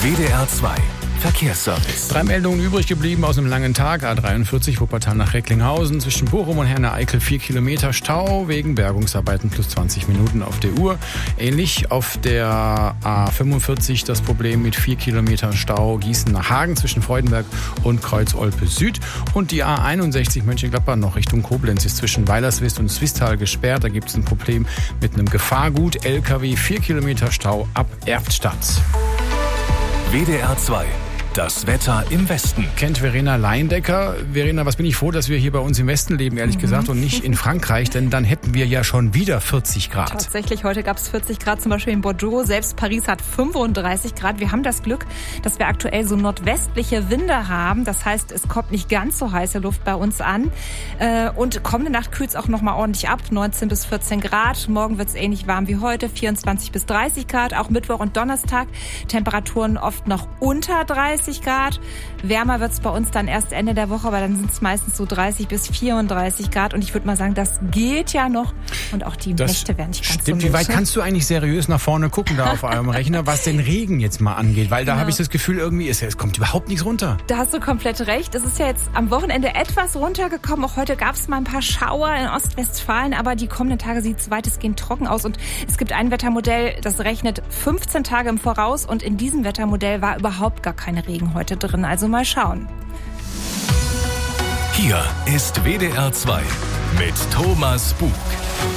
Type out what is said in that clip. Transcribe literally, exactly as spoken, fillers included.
W D R zwei Verkehrsservice. Drei Meldungen übrig geblieben aus einem langen Tag. A dreiundvierzig Wuppertal nach Recklinghausen. Zwischen Bochum und Herne-Eickel vier Kilometer Stau wegen Bergungsarbeiten plus zwanzig Minuten auf der Uhr. Ähnlich auf der A fünfundvierzig das Problem mit vier Kilometern Stau Gießen nach Hagen zwischen Freudenberg und Kreuz-Olpe Süd. Und die A einundsechzig Mönchengladbach noch Richtung Koblenz ist zwischen Weilerswist und Swisttal gesperrt. Da gibt es ein Problem mit einem Gefahrgut. L K W vier Kilometer Stau ab Erftstadt. W D R zwei. Das Wetter im Westen. Kennt Verena Leindecker. Verena, was bin ich froh, dass wir hier bei uns im Westen leben, ehrlich mhm. gesagt, und nicht in Frankreich, denn dann hätten wir ja schon wieder vierzig Grad. Tatsächlich, heute gab es vierzig Grad, zum Beispiel in Bordeaux. Selbst Paris hat fünfunddreißig Grad. Wir haben das Glück, dass wir aktuell so nordwestliche Winde haben. Das heißt, es kommt nicht ganz so heiße Luft bei uns an. Und kommende Nacht kühlt es auch noch mal ordentlich ab, neunzehn bis vierzehn Grad. Morgen wird es ähnlich warm wie heute, vierundzwanzig bis dreißig Grad. Auch Mittwoch und Donnerstag Temperaturen oft noch unter dreißig Grad. Wärmer wird es bei uns dann erst Ende der Woche, aber dann sind es meistens so dreißig bis vierunddreißig Grad. Und ich würde mal sagen, das geht ja noch. Und auch die das Nächte werden nicht ganz stimmt. so Wie weit mild. kannst du eigentlich seriös nach vorne gucken da auf eurem Rechner, was den Regen jetzt mal angeht? Weil da Ja. habe ich das Gefühl, irgendwie ist, es kommt überhaupt nichts runter. Da hast du komplett recht. Es ist ja jetzt am Wochenende etwas runtergekommen. Auch heute gab es mal ein paar Schauer in Ostwestfalen, aber die kommenden Tage sieht es weitestgehend trocken aus. Und es gibt ein Wettermodell, das rechnet fünfzehn Tage im Voraus. Und in diesem Wettermodell war überhaupt gar kein Regen heute drin. Also mal schauen. Hier ist W D R zwei mit Thomas Bug.